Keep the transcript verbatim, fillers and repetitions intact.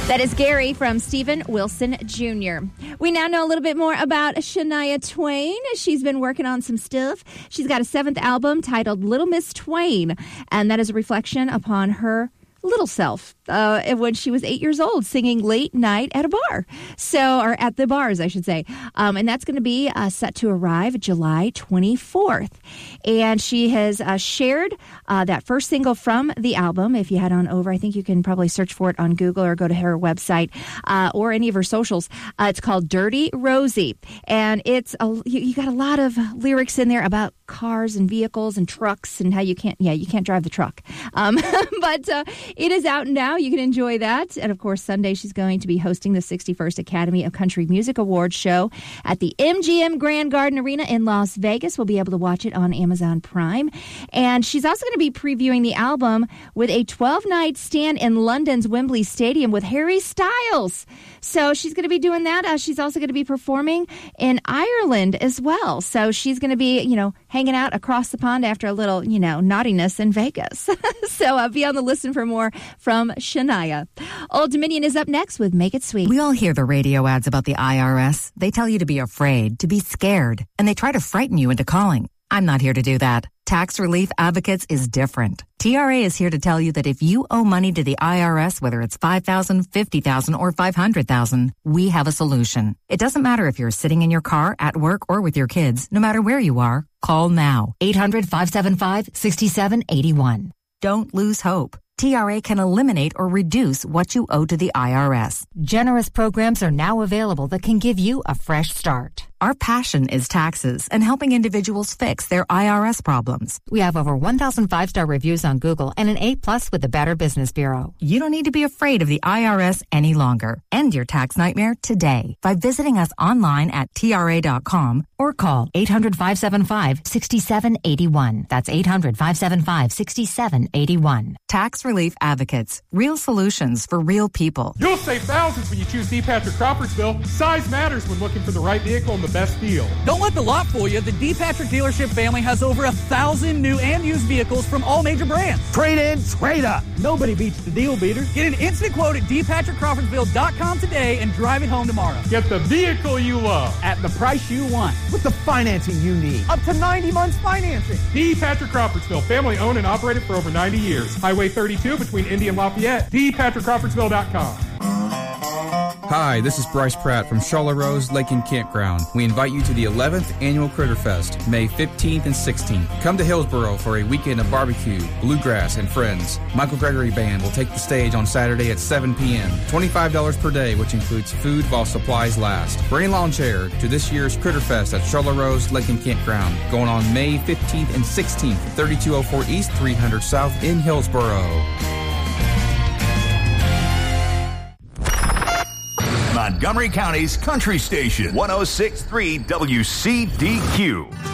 That is Gary from Steven Wilson Junior We now know a little bit more about Shania Twain. She's been working on some stuff. She's got a seventh album titled Little Miss Twain, and that is a reflection upon her little self uh, when she was eight years old, singing late night at a bar. So, or at the bars, I should say. Um, and that's going to be uh, set to arrive July twenty-fourth. And she has uh, shared uh, that first single from the album. If you head on over, I think you can probably search for it on Google or go to her website uh, or any of her socials. Uh, it's called Dirty Rosie. And it's a, you, you got a lot of lyrics in there about cars and vehicles and trucks and how you can't, yeah, you can't drive the truck. Um, but uh, it is out now. You can enjoy that. And, of course, Sunday she's going to be hosting the sixty-first Academy of Country Music Awards show at the M G M Grand Garden Arena in Las Vegas. We'll be able to watch it on Amazon Prime. And she's also going to be previewing the album with a twelve-night stand in London's Wembley Stadium with Harry Styles. So she's going to be doing that. Uh, she's also going to be performing in Ireland as well. So she's going to be, you know, hanging out across the pond after a little, you know, naughtiness in Vegas. So uh, be on the listen for more from Shania. Old Dominion is up next with Make It Sweet. We all hear the radio ads about the I R S. They tell you to be afraid, to be scared, and they try to frighten you into calling. I'm not here to do that. Tax Relief Advocates is different. T R A is here to tell you that if you owe money to the I R S, whether it's five thousand dollars, fifty thousand dollars, or five hundred thousand dollars, we have a solution. It doesn't matter if you're sitting in your car, at work, or with your kids. No matter where you are, call now. eight hundred, five seven five, six seven eight one. Don't lose hope. T R A can eliminate or reduce what you owe to the I R S. Generous programs are now available that can give you a fresh start. Our passion is taxes and helping individuals fix their I R S problems. We have over one thousand five-star reviews on Google and an A plus with the Better Business Bureau. You don't need to be afraid of the I R S any longer. End your tax nightmare today by visiting us online at T R A dot com or call eight hundred, five seven five, six seven eight one. That's eight hundred, five seven five, six seven eight one. Tax Relief Advocates. Real solutions for real people. You'll save thousands when you choose D. Patrick Crawfordsville. Size matters when looking for the right vehicle and the best deal. Don't let the lot fool you. The D. Patrick dealership family has over a thousand new and used vehicles from all major brands. Trade in, trade up. Nobody beats the deal beater. Get an instant quote at D Patrick Crawfordsville dot com today and drive it home tomorrow. Get the vehicle you love at the price you want with the financing you need. Up to ninety months financing. D. Patrick Crawfordsville, family owned and operated for over ninety years. Highway thirty-two between Indy and Lafayette. D Patrick Crawfordsville dot com. Hi, this is Bryce Pratt from Charlotte Rose Lake and Campground. We invite you to the eleventh Annual Critter Fest, May fifteenth and sixteenth. Come to Hillsboro for a weekend of barbecue, bluegrass, and friends. Michael Gregory Band will take the stage on Saturday at seven p.m. twenty-five dollars per day, which includes food while supplies last. Bring a lawn chair to this year's Critter Fest at Charlotte Rose Lake and Campground, going on May fifteenth and sixteenth, thirty-two oh four East, three hundred South in Hillsboro. Montgomery County's Country Station, one oh six point three W C D Q.